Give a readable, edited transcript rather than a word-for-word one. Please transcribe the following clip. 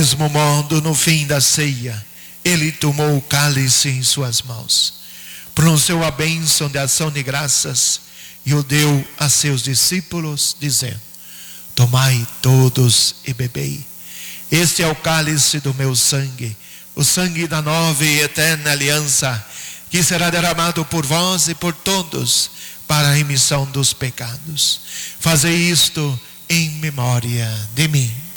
mesmo modo, no fim da ceia, ele tomou o cálice em suas mãos, pronunciou a bênção de ação de graças e o deu a seus discípulos, dizendo: tomai todos e bebei. Este é o cálice do meu sangue, o sangue da nova e eterna aliança, que será derramado por vós e por todos para a remissão dos pecados. Fazei isto em memória de mim.